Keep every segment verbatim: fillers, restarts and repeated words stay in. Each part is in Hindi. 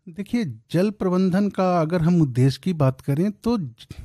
देखिए, जल प्रबंधन का अगर हम उद्देश्य की बात करें तो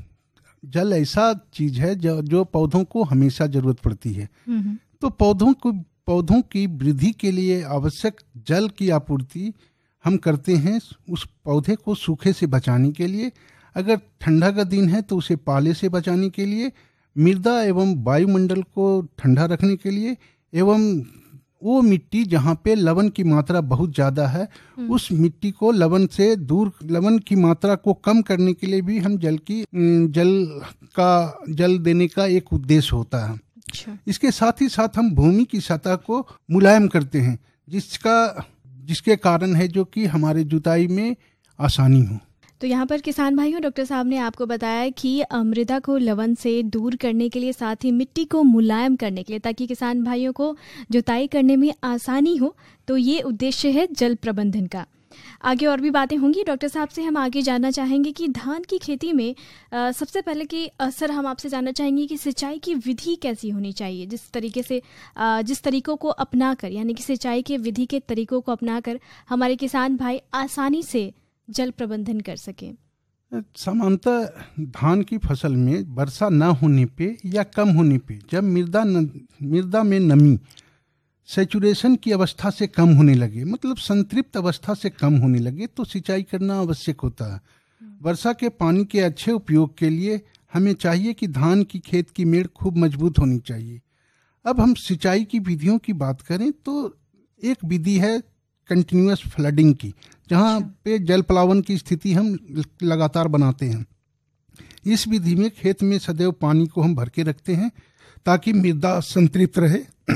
जल ऐसा चीज है जो, जो पौधों को हमेशा जरूरत पड़ती है। हम्म। तो पौधों को पौधों की वृद्धि के लिए आवश्यक जल की आपूर्ति हम करते हैं उस पौधे को सूखे से बचाने के लिए। अगर ठंडा का दिन है तो उसे पाले से बचाने के लिए, मृदा एवं वायुमंडल को ठंडा रखने के लिए, एवं वो मिट्टी जहाँ पे लवण की मात्रा बहुत ज़्यादा है उस मिट्टी को लवण से दूर लवण की मात्रा को कम करने के लिए भी हम जल की जल का जल देने का एक उद्देश्य होता है। अच्छा। इसके साथ ही साथ हम भूमि की सतह को मुलायम करते हैं, जिसका जिसके कारण है जो कि हमारे जुताई में आसानी हो। तो यहाँ पर किसान भाइयों, डॉक्टर साहब ने आपको बताया कि मृदा को लवण से दूर करने के लिए, साथ ही मिट्टी को मुलायम करने के लिए, ताकि किसान भाइयों को जुताई करने में आसानी हो। तो ये उद्देश्य है जल प्रबंधन का। आगे और भी बातें होंगी। डॉक्टर साहब से हम आगे जानना चाहेंगे कि धान की खेती में आ, सबसे पहले कि सर हम आपसे जानना चाहेंगे कि सिंचाई की विधि कैसी होनी चाहिए, जिस तरीके से आ, जिस तरीकों को अपनाकर, यानी कि सिंचाई के विधि के तरीकों को अपनाकर हमारे किसान भाई आसानी से जल प्रबंधन कर सकें। सामान्यतः धान की फसल में वर्षा न होने पे या कम होने पे जब मृदा मृदा में नमी सैचुरेशन की अवस्था से कम होने लगे, मतलब संतृप्त अवस्था से कम होने लगे, तो सिंचाई करना आवश्यक होता है। वर्षा के पानी के अच्छे उपयोग के लिए हमें चाहिए कि धान की खेत की मेड़ खूब मजबूत होनी चाहिए। अब हम सिंचाई की विधियों की बात करें तो एक विधि है कंटिन्यूअस फ्लडिंग की, जहाँ पे जल प्लावन की स्थिति हम लगातार बनाते हैं। इस विधि में खेत में सदैव पानी को हम भर के रखते हैं ताकि मृदा संतृप्त रहे।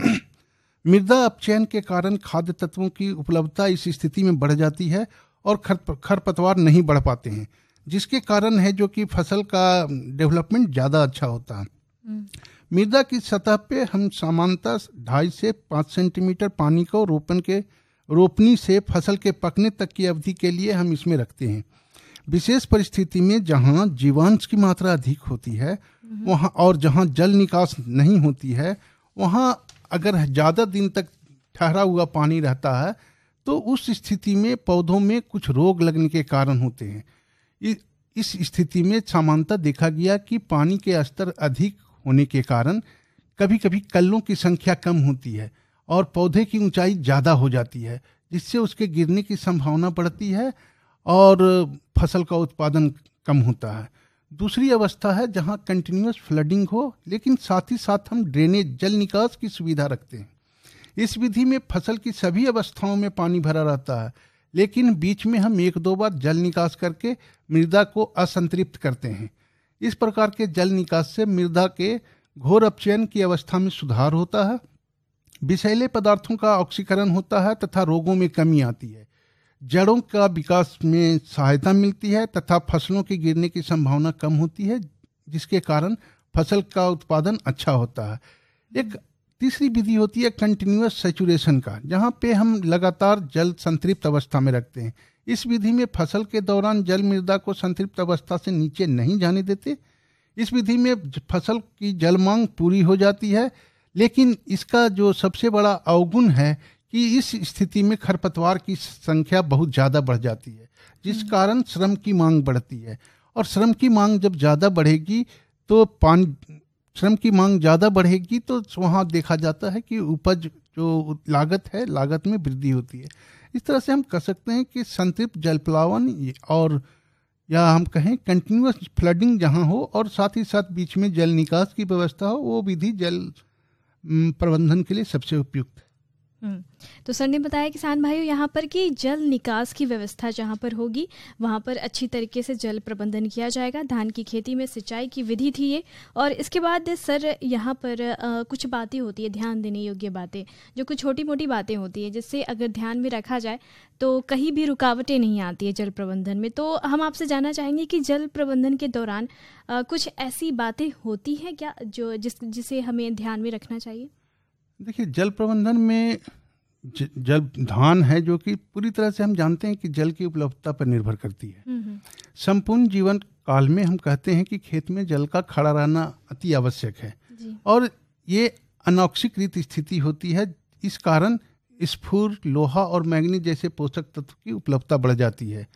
मृदा अपचयन के कारण खाद्य तत्वों की उपलब्धता इस स्थिति में बढ़ जाती है और खरपतवार नहीं बढ़ पाते हैं, जिसके कारण है जो कि फसल का डेवलपमेंट ज़्यादा अच्छा होता है। मृदा की सतह पे हम सामान्यतः ढाई से पाँच सेंटीमीटर पानी को रोपण के रोपनी से फसल के पकने तक की अवधि के लिए हम इसमें रखते हैं। विशेष परिस्थिति में जहाँ जीवांश की मात्रा अधिक होती है वहाँ और जहाँ जल निकास नहीं होती है, वहाँ अगर ज़्यादा दिन तक ठहरा हुआ पानी रहता है तो उस स्थिति में पौधों में कुछ रोग लगने के कारण होते हैं। इस स्थिति में सामान्यतः देखा गया कि पानी के स्तर अधिक होने के कारण कभी कभी कल्लों की संख्या कम होती है और पौधे की ऊंचाई ज़्यादा हो जाती है, जिससे उसके गिरने की संभावना बढ़ती है और फसल का उत्पादन कम होता है। दूसरी अवस्था है जहां कंटिन्यूअस फ्लडिंग हो, लेकिन साथ ही साथ हम ड्रेनेज जल निकास की सुविधा रखते हैं। इस विधि में फसल की सभी अवस्थाओं में पानी भरा रहता है, लेकिन बीच में हम एक दो बार जल निकास करके मृदा को असंतृप्त करते हैं। इस प्रकार के जल निकास से मृदा के घोर अपचयन की अवस्था में सुधार होता है, विषैले पदार्थों का ऑक्सीकरण होता है तथा रोगों में कमी आती है, जड़ों का विकास में सहायता मिलती है तथा फसलों के गिरने की संभावना कम होती है, जिसके कारण फसल का उत्पादन अच्छा होता है। एक तीसरी विधि होती है कंटिन्यूअस सैचुरेशन का, जहाँ पे हम लगातार जल संतृप्त अवस्था में रखते हैं। इस विधि में फसल के दौरान जल मृदा को संतृप्त अवस्था से नीचे नहीं जाने देते। इस विधि में फसल की जल मांग पूरी हो जाती है, लेकिन इसका जो सबसे बड़ा अवगुण है कि इस स्थिति में खरपतवार की संख्या बहुत ज़्यादा बढ़ जाती है, जिस कारण श्रम की मांग बढ़ती है। और श्रम की मांग जब ज़्यादा बढ़ेगी तो पानी श्रम की मांग ज़्यादा बढ़ेगी तो वहाँ देखा जाता है कि उपज जो लागत है, लागत में वृद्धि होती है। इस तरह से हम कह सकते हैं कि संतृप्त जल प्लावन और या हम कहें कंटिन्यूअस फ्लडिंग जहाँ हो और साथ ही साथ बीच में जल निकास की व्यवस्था हो, वो विधि जल प्रबंधन के लिए सबसे उपयुक्त है। तो सर ने बताया किसान भाइयों यहाँ पर कि जल निकास की व्यवस्था जहाँ पर होगी वहाँ पर अच्छी तरीके से जल प्रबंधन किया जाएगा। धान की खेती में सिंचाई की विधि थी ये। और इसके बाद सर यहाँ पर आ, कुछ बातें होती है ध्यान देने योग्य बातें, जो कुछ छोटी मोटी बातें होती है जिससे अगर ध्यान में रखा जाए तो कहीं भी रुकावटें नहीं आती है जल प्रबंधन में। तो हम आपसे जानना चाहेंगे कि जल प्रबंधन के दौरान आ, कुछ ऐसी बातें होती हैं क्या जो जिस जिसे हमें ध्यान में रखना चाहिए? देखिए, जल प्रबंधन में ज, जल धान है जो कि पूरी तरह से हम जानते हैं कि जल की उपलब्धता पर निर्भर करती है। संपूर्ण जीवन काल में हम कहते हैं कि खेत में जल का खड़ा रहना अति आवश्यक है और ये अनॉक्सीकृत स्थिति होती है। इस कारण स्फूर, लोहा और मैग्नीज जैसे पोषक तत्व की उपलब्धता बढ़ जाती है।